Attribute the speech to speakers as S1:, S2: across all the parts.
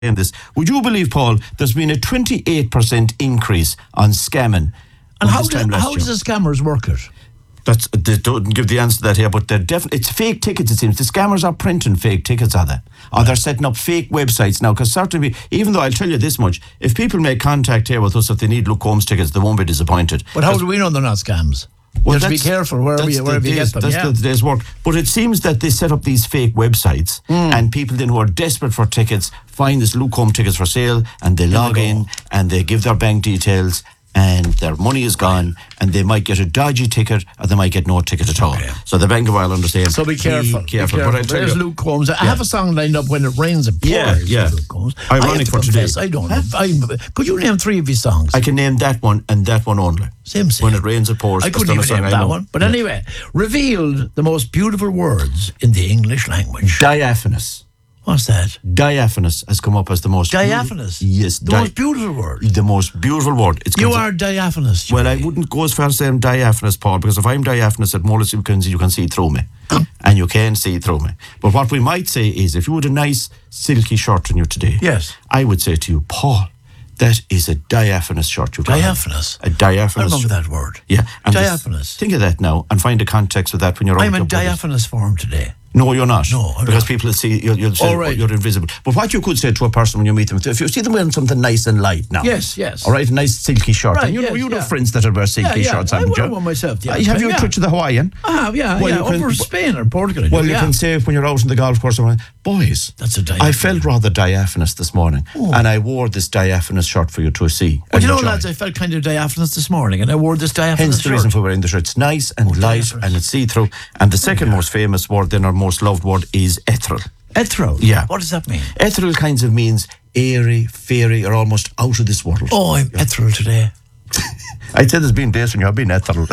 S1: this. Would you believe, Paul, there's been a 28% increase on scamming?
S2: And how does the scammers work it?
S1: They don't give the answer to that here, but they're definitely, it's fake tickets, it seems. The scammers are printing fake tickets, are they? Or they're setting up fake websites now, because certainly, even though I'll tell you this much, if people make contact here with us, if they need Luke Combs tickets, they won't be disappointed.
S2: But how do we know they're not scams? Well, you have to be careful wherever you get them.
S1: That's the day's work. But it seems that they set up these fake websites, and people then who are desperate for tickets find this Luke Combs tickets for sale, and they log in and they give their bank details, and their money is gone, and they might get a dodgy ticket, or they might get no ticket at all. So the bank will understand.
S2: So be careful.
S1: Be careful. But I tell
S2: There's
S1: you,
S2: Luke Combs. I have a song lined up, When It Rains It Pours.
S1: Yeah.
S2: Luke Combs.
S1: Ironic for today.
S2: I don't know. Could you name 3 of his songs?
S1: I can name that one and that one only.
S2: Same.
S1: When It Rains It Pours.
S2: I couldn't even name that one. But anyway, revealed the most beautiful words in the English language.
S1: Diaphanous.
S2: What's that?
S1: Diaphanous has come up as the most...
S2: Diaphanous?
S1: Yes.
S2: The most beautiful word?
S1: The most beautiful word.
S2: You are diaphanous.
S1: Well, I wouldn't go as far as saying diaphanous, Paul, because if I'm diaphanous at Mullis, you can see through me. And you can see through me. But what we might say is, if you had a nice silky shirt on you today,
S2: yes,
S1: I would say to you, Paul, that is a diaphanous shirt you've got.
S2: Diaphanous?
S1: A diaphanous.
S2: I remember that word.
S1: Yeah. And
S2: diaphanous.
S1: Think of that now and find a context with that when you're out.
S2: I'm in diaphanous form today.
S1: No, you're not.
S2: No,
S1: because people will see you'll say you're invisible. But what you could say to a person when you meet them, if you see them wearing something nice and light now,
S2: yes,
S1: all right, a nice silky shirt,
S2: right,
S1: and you know friends that wear silky shirts.
S2: I wear one myself. Yeah,
S1: have you a trip to the Hawaiian?
S2: I have, over Spain or Portugal.
S1: Well, you can say when you're out on the golf course, boys,
S2: that's a diaphanous.
S1: I felt rather diaphanous this morning, and I wore this diaphanous shirt for you to see.
S2: Well, you know, lads, I felt kind of diaphanous this morning, and I wore this diaphanous
S1: Hence the reason for wearing the shirt. It's nice and light, and it's see-through. And the second most famous word, then our most loved word, is ethereal.
S2: Ethereal?
S1: Yeah.
S2: What does that mean?
S1: Ethereal kinds of means airy, fairy, or almost out of this world.
S2: Oh, I'm ethereal today.
S1: I'd say there's been days when you've been ethereal.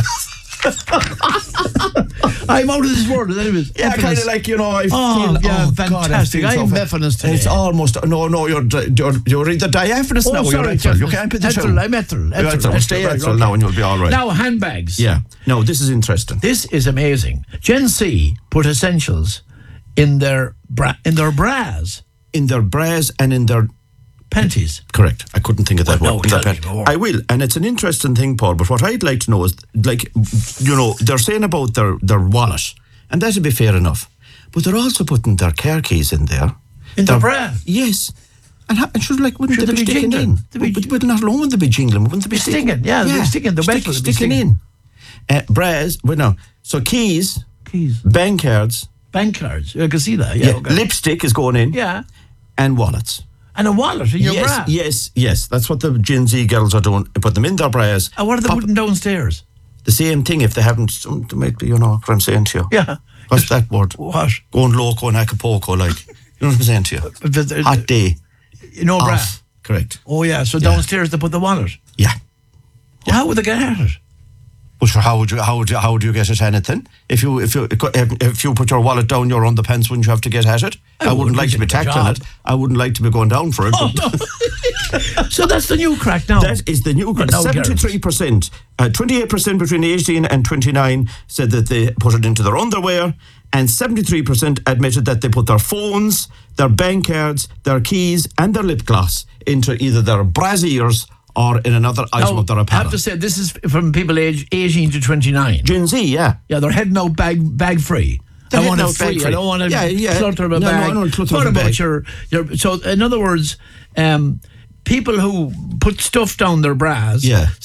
S2: I'm out of this world.
S1: Yeah, kind of like, I feel...
S2: fantastic.
S1: God,
S2: I'm diaphanous today.
S1: It's almost... No, you're either diaphanous now or you're ethereal. You can't put the two.
S2: I'm ethereal.
S1: Stay ethereal now and you'll be all right.
S2: Now, handbags.
S1: Yeah. No, this is interesting.
S2: This is amazing. Gen Z put essentials in their bras. In their bras and in their...
S1: panties. Correct. I couldn't think of that word.
S2: No,
S1: I will. And it's an interesting thing, Paul, but what I'd like to know is, they're saying about their wallet, and that'd be fair enough. But they're also putting their car keys in there.
S2: In their bra?
S1: Yes. And wouldn't they be sticking in? But not alone would they be jingling, wouldn't they be
S2: sticking? Yeah, they'd be sticking. The metal would be
S1: sticking in. Bras, so keys. Bank cards.
S2: You can see that. Yeah. Okay.
S1: Lipstick is going in.
S2: Yeah.
S1: And wallets.
S2: And a wallet in your bra?
S1: Yes. That's what the Gen Z girls are doing. They put them in their bras.
S2: And what are they putting downstairs?
S1: The same thing if they haven't... They might be, what I'm saying to you.
S2: Yeah.
S1: What's that word?
S2: What?
S1: Going loco in Acapulco, like. You know what I'm saying to you? Hot day.
S2: No bra.
S1: Correct.
S2: Oh, yeah. So downstairs they put the wallet?
S1: Yeah.
S2: Well, how would they get at it?
S1: Well, sure, how would you get at anything? If you put your wallet down your underpants, wouldn't you have to get at it? I wouldn't like to be tackling it. I wouldn't like to be going down for it.
S2: So that's the new crack now.
S1: That is the new crack. 73%, 28% between 18 and 29 said that they put it into their underwear, and 73% admitted that they put their phones, their bank cards, their keys, and their lip gloss into either their brassiers or in another item of their apparel.
S2: I have to say, this is from people aged 18 to 29.
S1: Gen Z, yeah.
S2: Yeah, they're heading out bag free. I want it free. I don't want to clutter my bag.
S1: No,
S2: what about your... So, in other words, people who put stuff down their bras,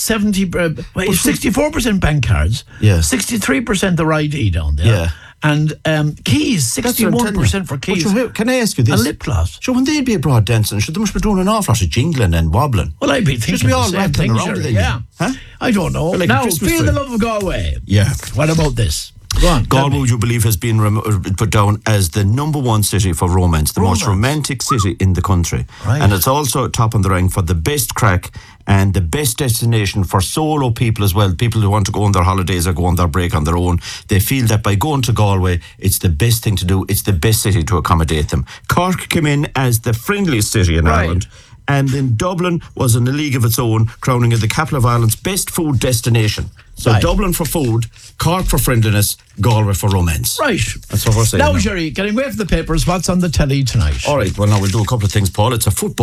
S2: 64% bank cards, 63% their ID down there. Yeah. And keys, 61% for keys.
S1: Can I ask you this?
S2: And lip gloss.
S1: So when they'd be abroad dancing, they must be doing an awful lot of jingling and wobbling.
S2: Well, I'd be thinking
S1: the same thing.
S2: Yeah. Huh? I don't know.
S1: Like
S2: now, Feel the Love of Galway.
S1: Yeah.
S2: What about this? Go on.
S1: Galway, would you believe, has been put down as the number one city for romance, the most romantic city in the country.
S2: Right.
S1: And it's also top on the rank for the best crack and the best destination for solo people as well, people who want to go on their holidays or go on their break on their own. They feel that by going to Galway, it's the best thing to do. It's the best city to accommodate them. Cork came in as the friendliest city in Ireland, And then Dublin was in a league of its own, crowning it the capital of Ireland's best food destination. So
S2: Right.
S1: Dublin for food, Cork for friendliness, Galway for romance.
S2: Right.
S1: That's what we're saying.
S2: Now, Jerry, getting away from the papers, what's on the telly tonight?
S1: All right, well, now we'll do a couple of things, Paul. It's a football